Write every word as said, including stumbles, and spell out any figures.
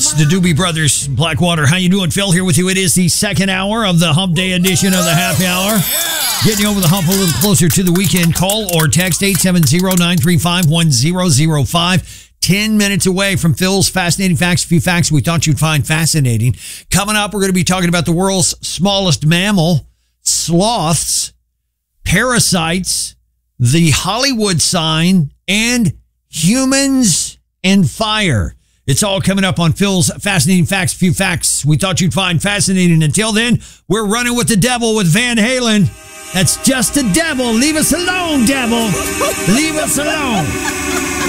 It's the Doobie Brothers, Blackwater. How you doing, Phil? Here with you. It is the second hour of the Hump Day edition of the Happy Hour. Getting you over the hump a little closer to the weekend. Call or text eight seven zero, nine three five, one zero zero five. Ten minutes away from Phil's Fascinating Facts, a few facts we thought you'd find fascinating. Coming up, we're going to be talking about the world's smallest mammal, sloths, parasites, the Hollywood sign, and humans and fire. It's all coming up on Phil's Fascinating Facts, a few facts we thought you'd find fascinating. Until then, we're running with the devil with Van Halen. That's just the devil. Leave us alone, devil. Leave us alone.